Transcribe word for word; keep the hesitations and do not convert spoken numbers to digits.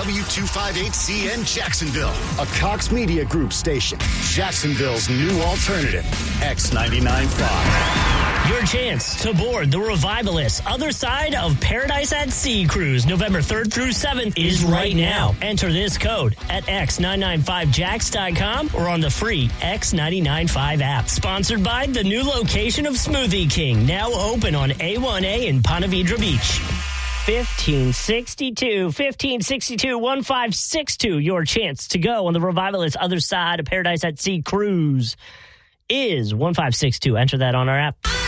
W two fifty-eight C N Jacksonville, a Cox Media Group station. Jacksonville's new alternative, X ninety-nine point five. Your chance to board the Revivalist Other Side of Paradise at Sea cruise November third through seventh is right now. Enter this code at x nine nine five jacks dot com or on the free X ninety-nine point five app. Sponsored by the new location of Smoothie King, now open on A one A in Ponte Vedra Beach. fifteen sixty-two, fifteen sixty-two, fifteen sixty-two. Your chance to go on the Revivalist Other Side of Paradise at Sea cruise is fifteen sixty-two. Enter that on our app.